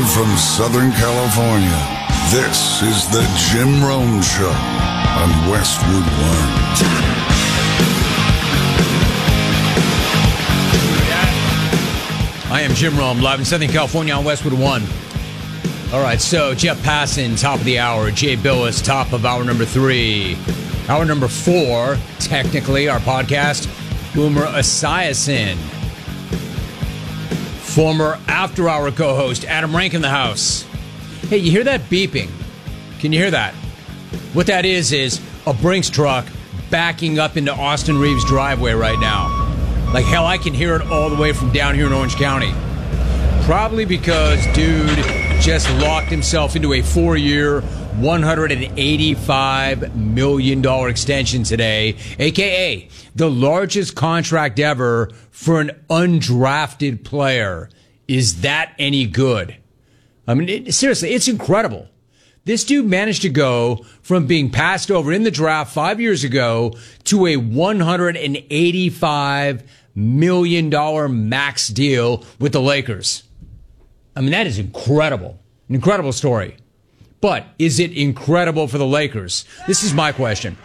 Live from Southern California, this is the Jim Rome Show on Westwood One. I am Jim Rome, live in Southern California on Westwood One. All right, so Jeff Passan, top of the hour. Jay Billis, top of hour number 3. Hour number 4, technically, our podcast, Boomer Esiason. Former After Hour co-host, Adam Rank in the house. Hey, you hear that beeping? Can you hear that? What that is a Brinks truck backing up into Austin Reeves' driveway right now. Like, hell, I can hear it all the way from down here in Orange County. Probably because dude just locked himself into a 4-year, $185 million extension today, a.k.a. the largest contract ever for an undrafted player. Is that any good? I mean, seriously, it's incredible. This dude managed to go from being passed over in the draft 5 years ago to a $185 million max deal with the Lakers. I mean, that is incredible. An incredible story. But is it incredible for the Lakers? This is my question.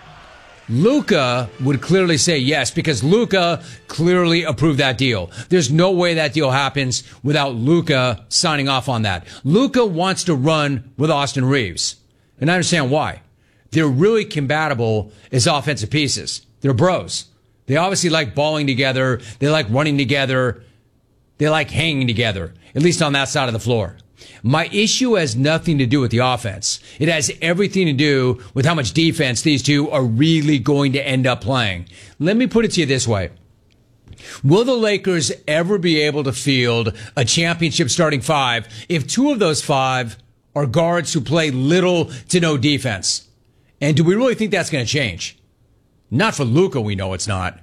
Luka would clearly say yes, because Luka clearly approved that deal. There's no way that deal happens without Luka signing off on that. Luka wants to run with Austin Reeves. And I understand why. They're really compatible as offensive pieces. They're bros. They obviously like balling together. They like running together. They like hanging together, at least on that side of the floor. My issue has nothing to do with the offense. It has everything to do with how much defense these two are really going to end up playing. Let me put it to you this way. Will the Lakers ever be able to field a championship starting 5 if 2 of those 5 are guards who play little to no defense? And do we really think that's going to change? Not for Luka, we know it's not.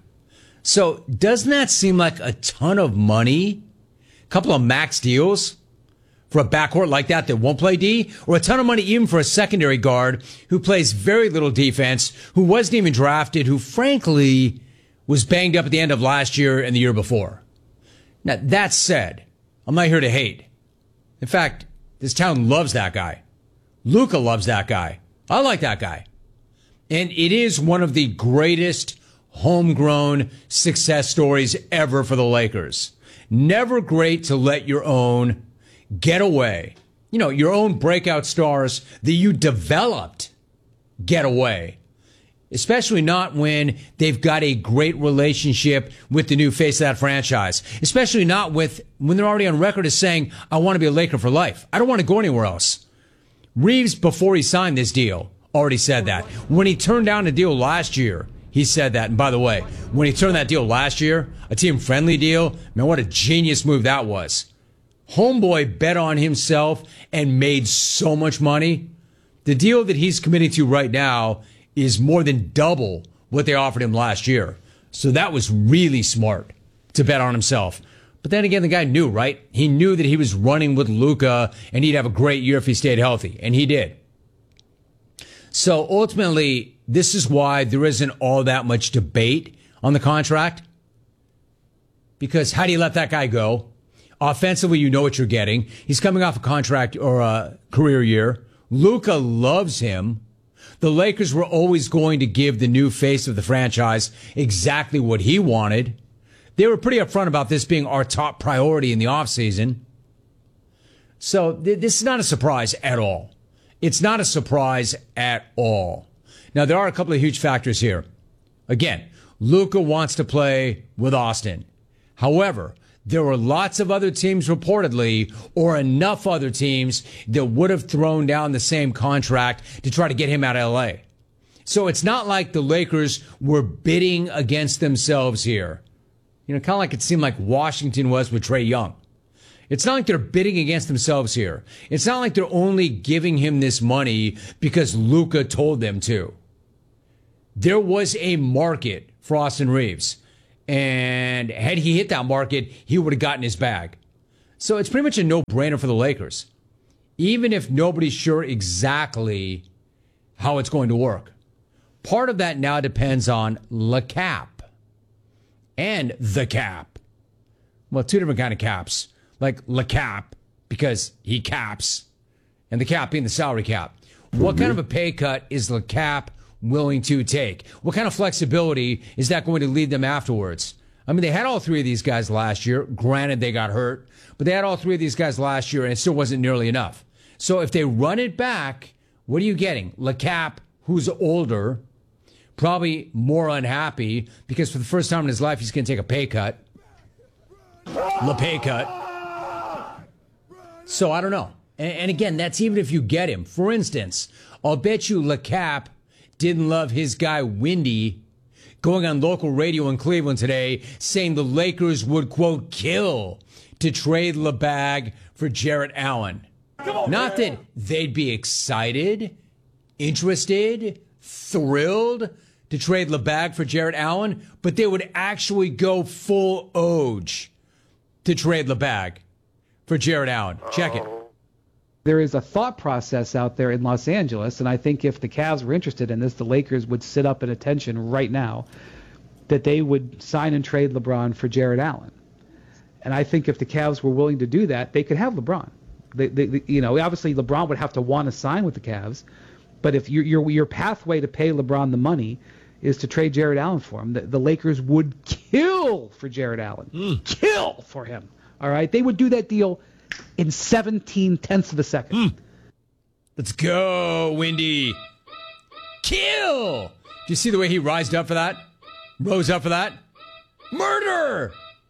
So doesn't that seem like a ton of money? A couple of max deals for a backcourt like that won't play D? Or a ton of money even for a secondary guard who plays very little defense, who wasn't even drafted, who frankly was banged up at the end of last year and the year before. Now, that said, I'm not here to hate. In fact, this town loves that guy. Luka loves that guy. I like that guy. And it is one of the greatest homegrown success stories ever for the Lakers. Never great to let your own get away. You know, your own breakout stars that you developed get away. Especially not when they've got a great relationship with the new face of that franchise. Especially not when they're already on record as saying, I want to be a Laker for life. I don't want to go anywhere else. Reeves, before he signed this deal, already said that. When he turned down a deal last year, he said that. And by the way, when he turned that deal last year, a team-friendly deal, man, what a genius move that was. Homeboy bet on himself and made so much money. The deal that he's committing to right now is more than double what they offered him last year. So that was really smart to bet on himself. But then again, the guy knew, right? He knew that he was running with Luka and he'd have a great year if he stayed healthy. And he did. So ultimately, this is why there isn't all that much debate on the contract. Because how do you let that guy go? Offensively, you know what you're getting. He's coming off a contract or a career year. Luka loves him. The Lakers were always going to give the new face of the franchise exactly what he wanted. They were pretty upfront about this being our top priority in the offseason. So this is not a surprise at all. It's not a surprise at all. Now, there are a couple of huge factors here. Again, Luka wants to play with Austin. However, there were lots of other teams reportedly, or enough other teams, that would have thrown down the same contract to try to get him out of LA. So it's not like the Lakers were bidding against themselves here. You know, kind of like it seemed like Washington was with Trae Young. It's not like they're bidding against themselves here. It's not like they're only giving him this money because Luka told them to. There was a market for Austin Reeves. And had he hit that market, he would have gotten his bag. So it's pretty much a no-brainer for the Lakers. Even if nobody's sure exactly how it's going to work. Part of that now depends on Le Cap and the cap. Well, two different kind of caps. Like Le Cap because he caps, and the cap being the salary cap. What kind of a pay cut is the cap willing to take? What kind of flexibility is that going to lead them afterwards? I mean, they had all three of these guys last year. Granted, they got hurt, but they had all three of these guys last year, and it still wasn't nearly enough. So if they run it back, what are you getting? LeCap, who's older, probably more unhappy because for the first time in his life, he's going to take a pay cut. Pay cut. So I don't know. And again, that's even if you get him. For instance, I'll bet you LeCap didn't love his guy Windy going on local radio in Cleveland today saying the Lakers would, quote, kill to trade LeBag for Jarrett Allen. Not that they'd be excited, interested, thrilled to trade LeBag for Jarrett Allen, but they would actually go full Oj to trade LeBag for Jarrett Allen. Check it. There is a thought process out there in Los Angeles, and I think if the Cavs were interested in this, the Lakers would sit up at attention right now that they would sign and trade LeBron for Jarrett Allen. And I think if the Cavs were willing to do that, they could have LeBron. Obviously LeBron would have to want to sign with the Cavs, but if your pathway to pay LeBron the money is to trade Jarrett Allen for him, the Lakers would kill for Jarrett Allen. Kill for him. All right? They would do that deal in 17/10 of a second. Let's go, Windy. Kill! Do you see the way he rose up for that? Murder!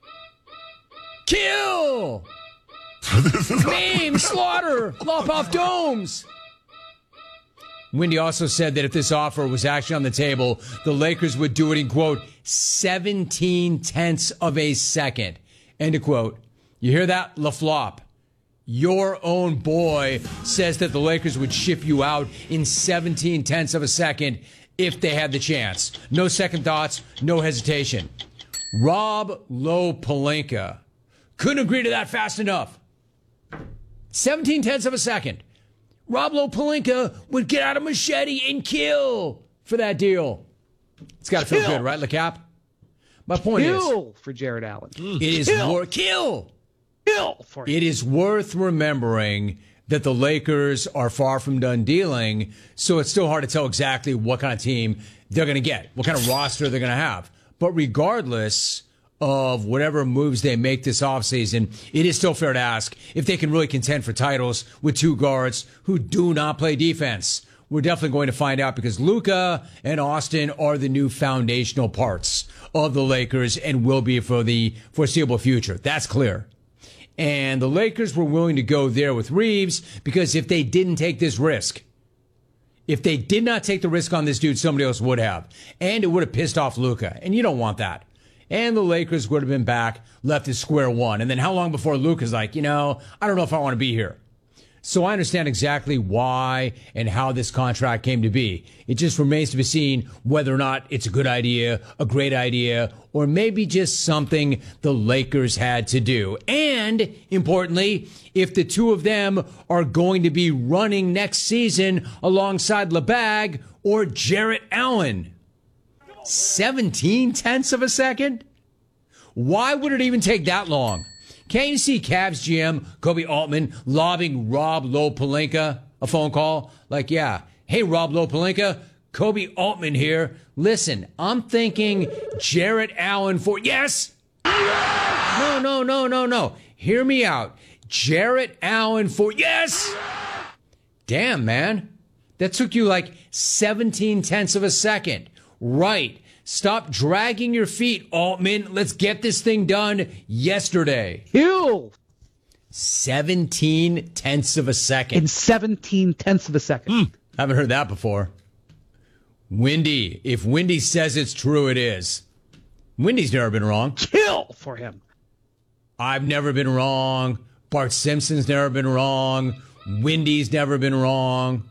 Kill! Maim, slaughter, lop off domes. Windy also said that if this offer was actually on the table, the Lakers would do it in, quote, 17/10 of a second. End of quote. You hear that, LaFlop? Your own boy says that the Lakers would ship you out in 17/10 of a second if they had the chance. No second thoughts, no hesitation. Rob Lopelinka couldn't agree to that fast enough. 17/10 of a second. Rob Lopelinka would get out a machete and kill for that deal. It's got to feel good, right, LeCap? My point is, kill for Jarrett Allen. It is more kill. Kill for him. It is worth remembering that the Lakers are far from done dealing, so it's still hard to tell exactly what kind of team they're going to get, what kind of roster they're going to have. But regardless of whatever moves they make this offseason, it is still fair to ask if they can really contend for titles with two guards who do not play defense. We're definitely going to find out because Luka and Austin are the new foundational parts of the Lakers and will be for the foreseeable future. That's clear. And the Lakers were willing to go there with Reeves because if they didn't take this risk, if they did not take the risk on this dude, somebody else would have. And it would have pissed off Luka. And you don't want that. And the Lakers would have been back, left at square one. And then how long before Luka's like, I don't know if I want to be here. So I understand exactly why and how this contract came to be. It just remains to be seen whether or not it's a good idea, a great idea, or maybe just something the Lakers had to do. And importantly, if the two of them are going to be running next season alongside LeBag or Jarrett Allen. 17/10 of a second? Why would it even take that long? Can't you see Cavs GM Kobe Altman lobbing Rob Lopelinka a phone call? Like, yeah, hey, Rob Lopelinka, Kobe Altman here. Listen, I'm thinking Jarrett Allen for... Yes! No. Hear me out. Jarrett Allen for... Yes! Damn, man. That took you like 17/10 of a second. Right. Stop dragging your feet, Altman. Let's get this thing done yesterday. Kill. 17/10 of a second. In 17/10 of a second. Haven't heard that before. Windy. If Windy says it's true, it is. Windy's never been wrong. Kill for him. I've never been wrong. Bart Simpson's never been wrong. Windy's never been wrong.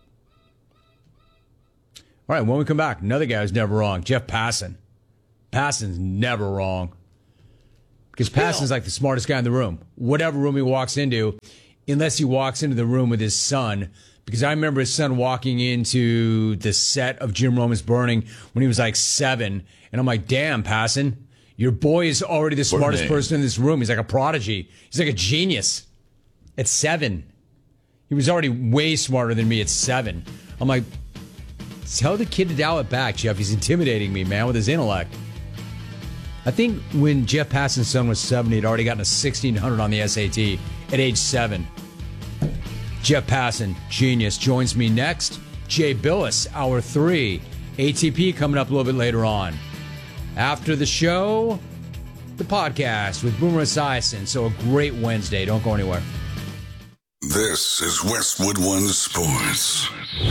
All right, when we come back, another guy who's never wrong, Jeff Passan. Passan's never wrong. Because Passan's like the smartest guy in the room. Whatever room he walks into, unless he walks into the room with his son. Because I remember his son walking into the set of Jim Roman's Burning when he was like 7. And I'm like, damn, Passan, your boy is already the smartest person in this room. He's like a prodigy. He's like a genius. At 7. He was already way smarter than me at 7. I'm like, tell the kid to dial it back, Jeff. He's intimidating me, man, with his intellect. I think when Jeff Passan's son was 7, he'd already gotten a 1,600 on the SAT at age 7. Jeff Passan, genius, joins me next. Jay Billis, Hour 3. ATP coming up a little bit later on. After the show, the podcast with Boomer Esiason. So a great Wednesday. Don't go anywhere. This is Westwood One Sports.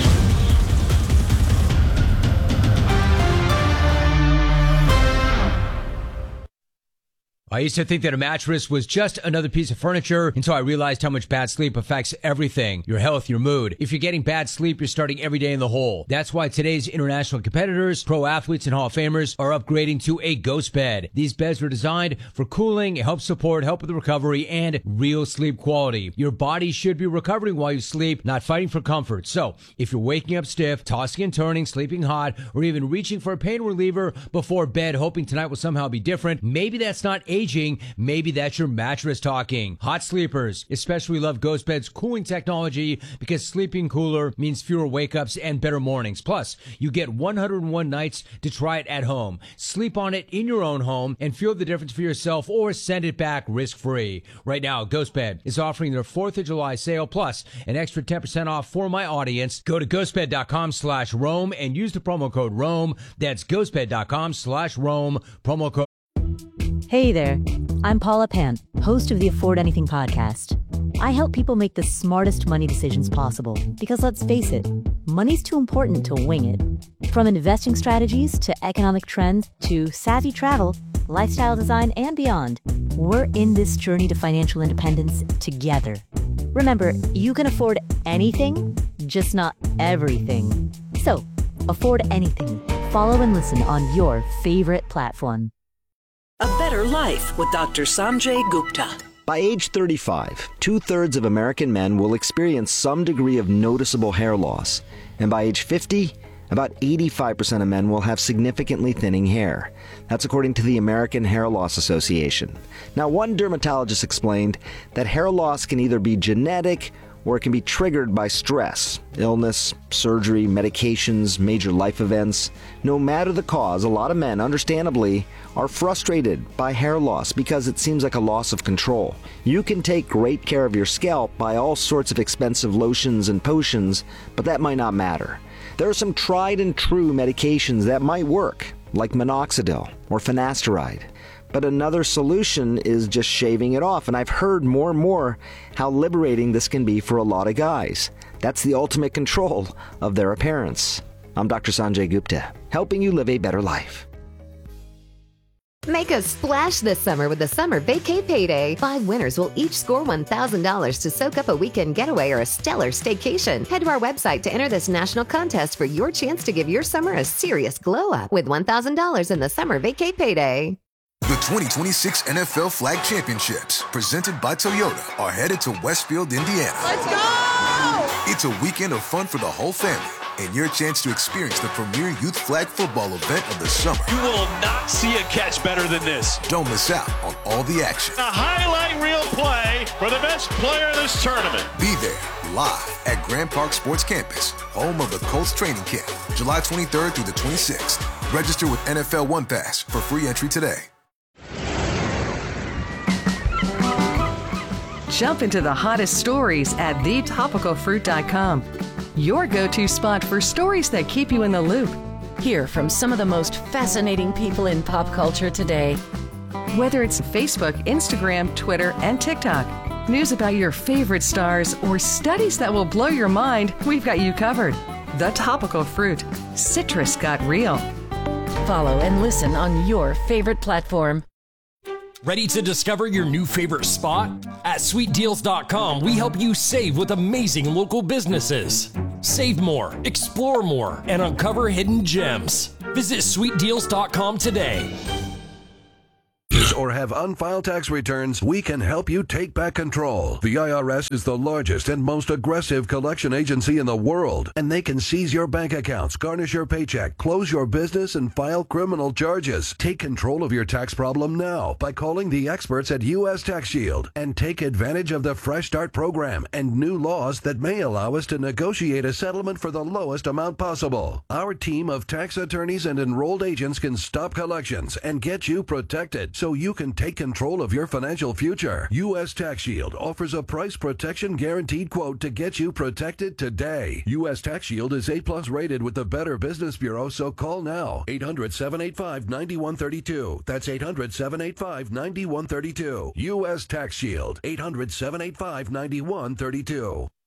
I used to think that a mattress was just another piece of furniture until I realized how much bad sleep affects everything. Your health, your mood. If you're getting bad sleep, you're starting every day in the hole. That's why today's international competitors, pro athletes, and Hall of Famers are upgrading to a Ghost Bed. These beds are designed for cooling, help support, help with recovery, and real sleep quality. Your body should be recovering while you sleep, not fighting for comfort. So, if you're waking up stiff, tossing and turning, sleeping hot, or even reaching for a pain reliever before bed, hoping tonight will somehow be different, maybe that's not aging, maybe that's your mattress talking. Hot sleepers especially love Ghost Bed's cooling technology because sleeping cooler means fewer wake-ups and better mornings. Plus, you get 101 nights to try it at home. Sleep on it in your own home and feel the difference for yourself or send it back risk-free. Right now, Ghost Bed is offering their 4th of July sale plus an extra 10% off for my audience. Go to ghostbed.com/Rome and use the promo code Rome. That's ghostbed.com/Rome. Promo code. Hey there, I'm Paula Pant, host of the Afford Anything podcast. I help people make the smartest money decisions possible because let's face it, money's too important to wing it. From investing strategies to economic trends to savvy travel, lifestyle design, and beyond, we're in this journey to financial independence together. Remember, you can afford anything, just not everything. So, afford anything. Follow and listen on your favorite platform. A Better Life with Dr. Sanjay Gupta. By age 35, 2/3 of American men will experience some degree of noticeable hair loss. And by age 50, about 85% of men will have significantly thinning hair. That's according to the American Hair Loss Association. Now, one dermatologist explained that hair loss can either be genetic or it can be triggered by stress, illness, surgery, medications, major life events. No matter the cause, a lot of men, understandably, are frustrated by hair loss because it seems like a loss of control. You can take great care of your scalp by all sorts of expensive lotions and potions, but that might not matter. There are some tried and true medications that might work, like minoxidil or finasteride. But another solution is just shaving it off, and I've heard more and more how liberating this can be for a lot of guys. That's the ultimate control of their appearance. I'm Dr. Sanjay Gupta, helping you live a better life. Make a splash this summer with the Summer Vacay Payday. 5 winners will each score $1,000 to soak up a weekend getaway or a stellar staycation. Head to our website to enter this national contest for your chance to give your summer a serious glow up with $1,000 in the Summer Vacay Payday. The 2026 NFL Flag Championships, presented by Toyota, are headed to Westfield, Indiana. Let's go! It's a weekend of fun for the whole family and your chance to experience the premier youth flag football event of the summer. You will not see a catch better than this. Don't miss out on all the action. A highlight reel play for the best player of this tournament. Be there live at Grand Park Sports Campus, home of the Colts training camp, July 23rd through the 26th. Register with NFL One Pass for free entry today. Jump into the hottest stories at thetopicalfruit.com. Your go-to spot for stories that keep you in the loop. Hear from some of the most fascinating people in pop culture today. Whether it's Facebook, Instagram, Twitter, and TikTok, news about your favorite stars, or studies that will blow your mind, we've got you covered. The Topical Fruit. Citrus got real. Follow and listen on your favorite platform. Ready to discover your new favorite spot? At sweetdeals.com, we help you save with amazing local businesses. Save more, explore more, and uncover hidden gems. Visit sweetdeals.com today. or have unfiled tax returns, we can help you take back control. The IRS is the largest and most aggressive collection agency in the world, and they can seize your bank accounts, garnish your paycheck, close your business, and file criminal charges. Take control of your tax problem now by calling the experts at U.S. Tax Shield and take advantage of the Fresh Start program and new laws that may allow us to negotiate a settlement for the lowest amount possible. Our team of tax attorneys and enrolled agents can stop collections and get you protected so you can take control of your financial future. U.S. Tax Shield offers a price protection guaranteed quote to get you protected today. U.S. Tax Shield is A+ rated with the Better Business Bureau, so call now. 800-785-9132. That's 800-785-9132. U.S. Tax Shield. 800-785-9132.